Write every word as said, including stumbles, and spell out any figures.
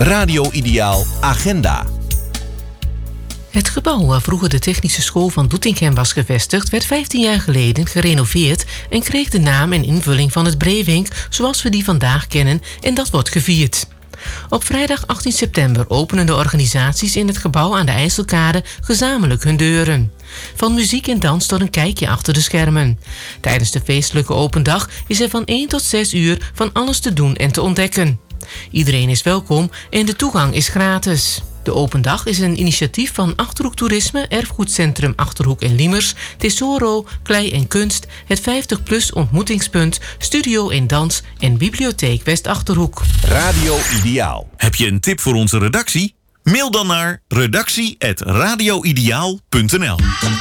Radio Ideaal Agenda. Het gebouw waar vroeger de technische school van Doetinchem was gevestigd, werd vijftien jaar geleden gerenoveerd en kreeg de naam en invulling van het Breewink zoals we die vandaag kennen, en dat wordt gevierd. Op vrijdag achttien september openen de organisaties in het gebouw aan de IJsselkade gezamenlijk hun deuren. Van muziek en dans tot een kijkje achter de schermen. Tijdens de feestelijke open dag is er van één tot zes uur van alles te doen en te ontdekken. Iedereen is welkom en de toegang is gratis. De open dag is een initiatief van Achterhoek Toerisme, Erfgoedcentrum Achterhoek en Liemers, Tesoro, Klei en Kunst, het vijftig plus ontmoetingspunt, Studio en Dans en Bibliotheek West-Achterhoek. Radio Ideaal. Heb je een tip voor onze redactie? Mail dan naar redactie apenstaartje radio ideaal punt n l.